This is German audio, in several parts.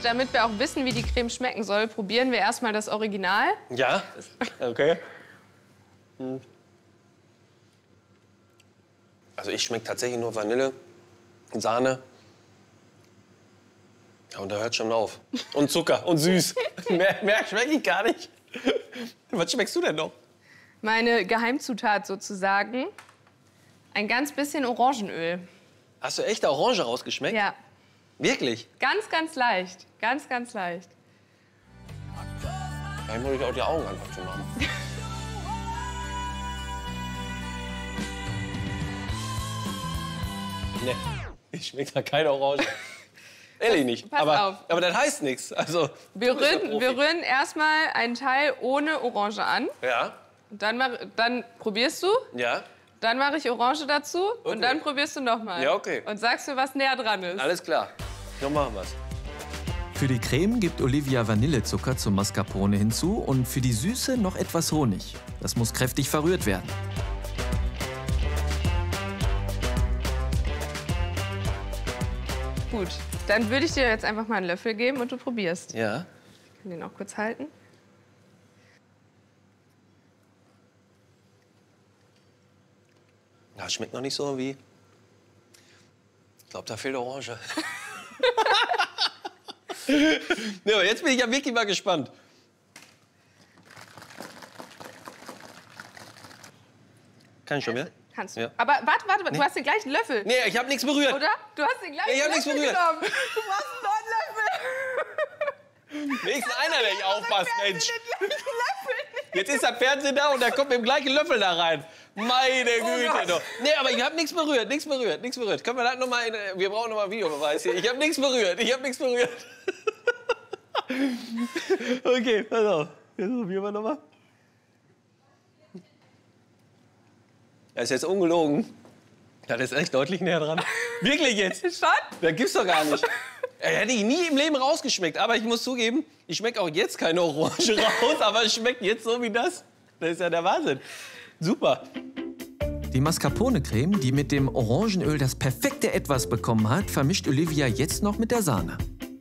damit wir auch wissen, wie die Creme schmecken soll, probieren wir erstmal das Original. Ja, okay. Also ich schmecke tatsächlich nur Vanille, Sahne. Ja, und da hört schon auf. Und Zucker und süß. mehr schmecke ich gar nicht. Was schmeckst du denn noch? Meine Geheimzutat sozusagen, ein ganz bisschen Orangenöl. Hast du echte Orange rausgeschmeckt? Ja. Wirklich? Ganz, ganz leicht. Ganz, ganz leicht. Dann muss ich auch die Augen einfach zu machen. Nee, ich schmecke da keine Orange. Ehrlich nicht. Pass auf. Aber das heißt nichts. Also, Wir rühren erstmal einen Teil ohne Orange an. Ja. Und dann probierst du. Ja. Dann mache ich Orange dazu. Okay. Und dann probierst du nochmal. Ja, okay. Und sagst mir, was näher dran ist. Alles klar. So machen wir's. Für die Creme gibt Olivia Vanillezucker zum Mascarpone hinzu und für die Süße noch etwas Honig. Das muss kräftig verrührt werden. Gut. Dann würde ich dir jetzt einfach mal einen Löffel geben und du probierst. Ja. Ich kann den auch kurz halten. Ja, schmeckt noch nicht so wie... Ich glaube, da fehlt Orange. Ja, aber jetzt bin ich ja wirklich mal gespannt. Kann ich schon wieder? Kannst du. Ja. Aber warte, du hast den gleichen Löffel. Nee, ich habe nichts berührt. Oder? Du hast den gleichen Ich hab nichts Löffel berührt. genommen. Du brauchst einen neuen Löffel. Wenigstens einer, der nicht aufpasst, Mensch. Den gleichen Löffel. Jetzt ist der Fernseher da und da kommt mit dem gleichen Löffel da rein. Meine Güte Gott. doch. Nee, aber ich habe nichts berührt, nichts berührt, nichts berührt. Können wir das noch mal wir brauchen noch mal einen Videobeweis hier. Ich habe nichts berührt, ich habe nichts berührt. Okay, pass auf. Jetzt probieren wir noch mal. Das ist jetzt ungelogen. Das ist echt deutlich näher dran. Wirklich jetzt? Schon? Das gibt's doch gar nicht. Hätte ich nie im Leben rausgeschmeckt. Aber ich muss zugeben, ich schmecke auch jetzt keine Orange raus, aber es schmeckt jetzt so wie das. Das ist ja der Wahnsinn. Super. Die Mascarpone-Creme, die mit dem Orangenöl das perfekte Etwas bekommen hat, vermischt Olivia jetzt noch mit der Sahne.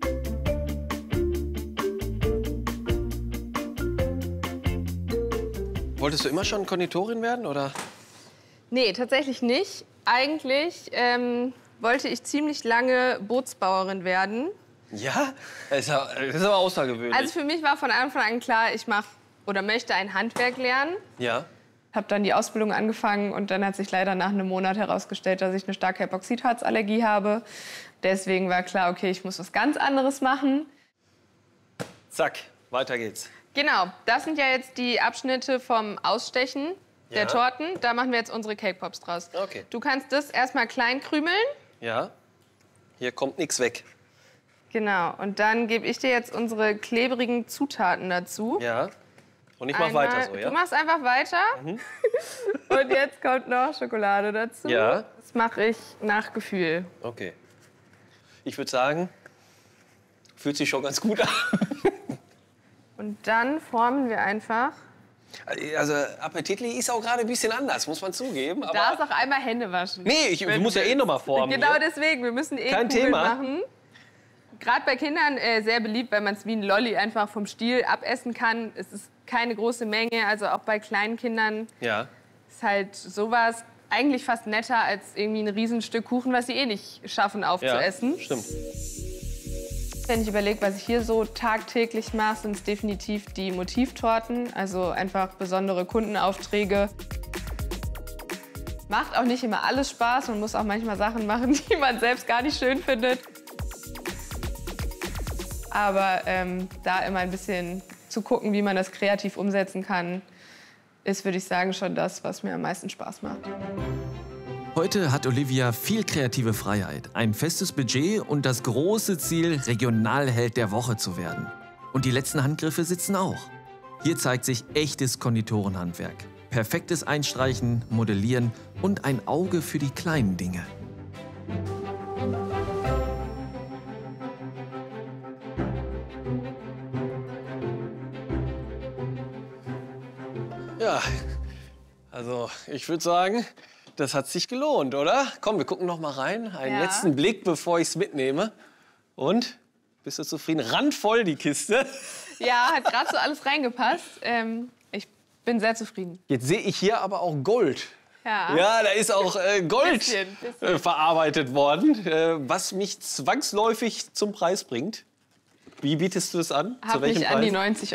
Wolltest du immer schon Konditorin werden, oder? Nee, tatsächlich nicht. Eigentlich wollte ich ziemlich lange Bootsbauerin werden. Ja? Das ist aber außergewöhnlich. Also für mich war von Anfang an klar, ich mache oder möchte ein Handwerk lernen. Ja? Habe dann die Ausbildung angefangen und dann hat sich leider nach einem Monat herausgestellt, dass ich eine starke Epoxidharzallergie habe. Deswegen war klar, okay, ich muss was ganz anderes machen. Zack, weiter geht's. Genau, das sind ja jetzt die Abschnitte vom Ausstechen der Torten. Da machen wir jetzt unsere Cake Pops draus. Okay. Du kannst das erstmal klein krümeln. Ja? Hier kommt nichts weg. Genau, und dann gebe ich dir jetzt unsere klebrigen Zutaten dazu. Ja? Und ich mach weiter so, ja? Du machst einfach weiter. Und jetzt kommt noch Schokolade dazu. Ja. Das mache ich nach Gefühl. Okay. Ich würde sagen, fühlt sich schon ganz gut an. Und dann formen wir einfach. Also appetitlich ist auch gerade ein bisschen anders, muss man zugeben. Aber Da ist auch einmal Hände waschen. nee, du musst ja eh noch mal formen. Genau hier. deswegen, wir müssen Kein Kugeln Thema. machen. Gerade bei Kindern sehr beliebt, weil man es wie ein Lolli einfach vom Stiel abessen kann. Es ist keine große Menge, also auch bei kleinen Kindern Ja. ist halt sowas eigentlich fast netter als irgendwie ein Riesenstück Kuchen, was sie eh nicht schaffen aufzuessen. Ja, stimmt. Wenn ich überlege, was ich hier so tagtäglich mache, sind es definitiv die Motivtorten, also einfach besondere Kundenaufträge. Macht auch nicht immer alles Spaß, man muss auch manchmal Sachen machen, die man selbst gar nicht schön findet. Aber da immer ein bisschen zu gucken, wie man das kreativ umsetzen kann, ist, würde ich sagen, schon das, was mir am meisten Spaß macht. Heute hat Olivia viel kreative Freiheit, ein festes Budget und das große Ziel, Regionalheld der Woche zu werden. Und die letzten Handgriffe sitzen auch. Hier zeigt sich echtes Konditorenhandwerk. Perfektes Einstreichen, Modellieren und ein Auge für die kleinen Dinge. Ja, also ich würde sagen, das hat sich gelohnt, oder? Komm, wir gucken noch mal rein. Einen Ja. letzten Blick, bevor ich es mitnehme. Und Bist du zufrieden? Randvoll die Kiste. Ja, hat gerade so alles reingepasst. Ich bin sehr zufrieden. Jetzt sehe ich hier aber auch Gold. Ja. Ja, da ist auch Gold Bisschen. verarbeitet worden, was mich zwangsläufig zum Preis bringt. Wie bietest du es an? Zu Hab welchem mich an die Preis? 90